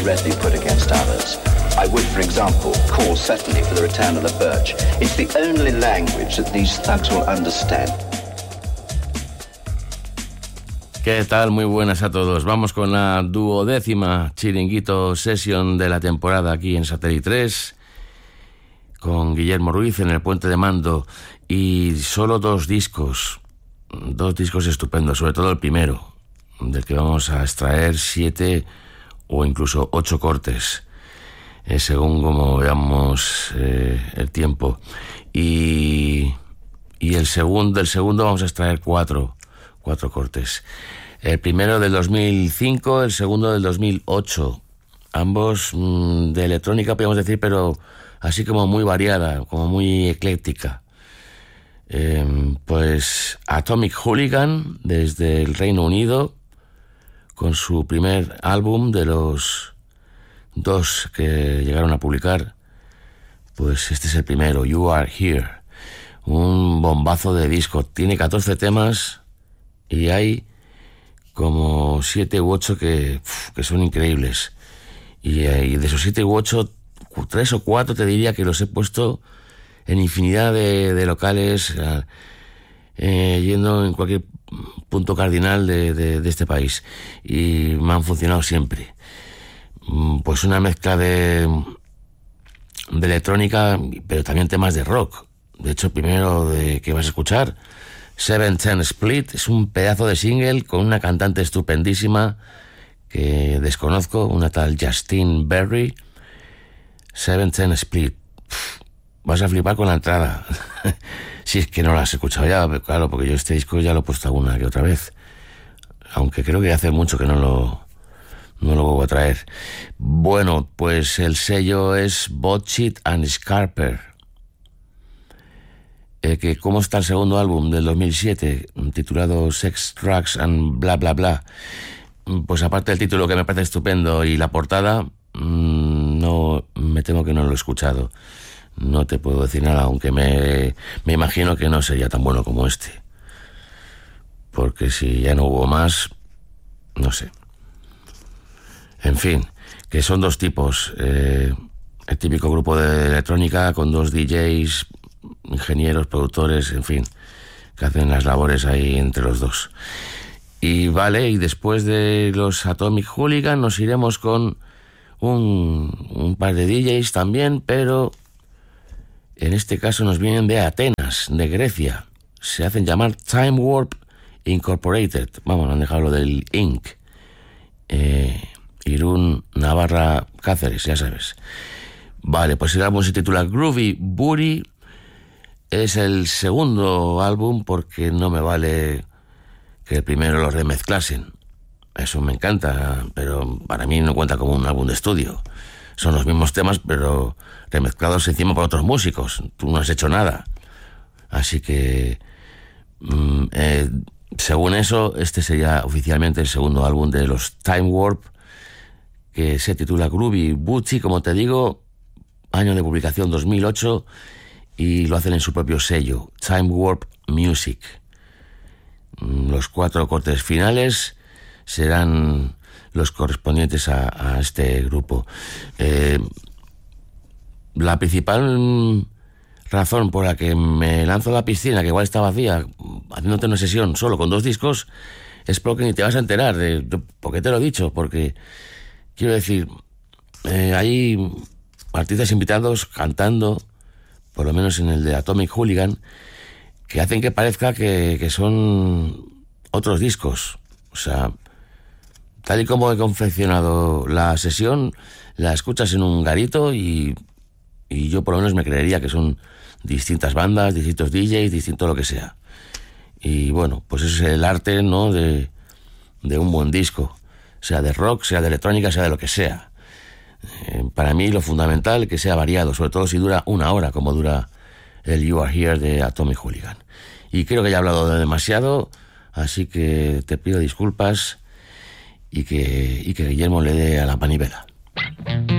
readily put against others. I would, for example, call certainly for the return of the birch. It's the only language that these thugs will understand. ¿Qué tal? Muy buenas a todos. Vamos con la 12ª Chiringuito Session de la temporada aquí en Satélite 3, con Guillermo Ruiz en el puente de mando, y solo dos discos estupendos, sobre todo el primero, del que vamos a extraer 7 o incluso 8 cortes, según como veamos el tiempo. Y del segundo vamos a extraer 4 cortes. El primero del 2005, el segundo del 2008. Ambos de electrónica, podemos decir, pero así como muy variada, como muy ecléctica. Pues Atomic Hooligan, desde el Reino Unido, con su primer álbum, de los 2 que llegaron a publicar, pues este es el primero, You Are Here. Un bombazo de disco. Tiene 14 temas y hay como 7 u 8 que son increíbles. Y de esos 7 u 8, 3 o 4 te diría que los he puesto en infinidad de locales, yendo en cualquier punto cardinal de este país, y me han funcionado siempre. Pues una mezcla de electrónica, pero también temas de rock. De hecho, el primero que vas a escuchar, 710 Split, es un pedazo de single con una cantante estupendísima que desconozco, una tal Justine Berry. 710 Split, vas a flipar con la entrada. Si es que no la has escuchado ya, claro, porque yo este disco ya lo he puesto alguna que otra vez, aunque creo que hace mucho que no lo vuelvo a traer. Bueno, pues el sello es Botchit and Scarper. ¿Cómo está el segundo álbum del 2007, titulado Sex, Drugs and Bla Bla Bla? Pues aparte del título, que me parece estupendo, y la portada, no me temo que no lo he escuchado. No te puedo decir nada, aunque me imagino que no sería tan bueno como este, porque si ya no hubo más, no sé. En fin, que son 2 tipos, el típico grupo de electrónica con 2 DJs, ingenieros, productores, en fin, que hacen las labores ahí entre los 2. Y vale, y después de los Atomic Hooligan nos iremos con un par de DJs también, pero en este caso nos vienen de Atenas, de Grecia. Se hacen llamar Time Warp Incorporated. Vamos, han dejado lo del Inc. Irún, Navarra, Cáceres, ya sabes. Vale, pues el álbum se titula Groovy Booty. Es el segundo álbum, porque no me vale que el primero lo remezclasen. Eso me encanta, pero para mí no cuenta como un álbum de estudio. Son los mismos temas, pero remezclados encima por otros músicos. Tú no has hecho nada. Así que, según eso, este sería oficialmente el segundo álbum de los Time Warp, que se titula Groovy Booty, como te digo, año de publicación 2008, y lo hacen en su propio sello, Time Warp Music. Los 4 cortes finales serán los correspondientes a este grupo. La principal razón por la que me lanzo a la piscina, que igual está vacía, haciéndote una sesión solo con 2 discos, es porque ni te vas a enterar. ¿Por qué te lo he dicho? Porque, quiero decir, hay artistas invitados cantando, por lo menos en el de Atomic Hooligan, que hacen que parezca que son otros discos. O sea, tal y como he confeccionado la sesión, la escuchas en un garito y yo por lo menos me creería que son distintas bandas, distintos DJs, distinto lo que sea. Y bueno, pues eso es el arte, ¿no?, de un buen disco, sea de rock, sea de electrónica, sea de lo que sea. Para mí lo fundamental es que sea variado, sobre todo si dura 1 hora, como dura el You Are Here de Atomic Hooligan. Y creo que ya he hablado de demasiado, así que te pido disculpas y que Guillermo le dé a la manivela.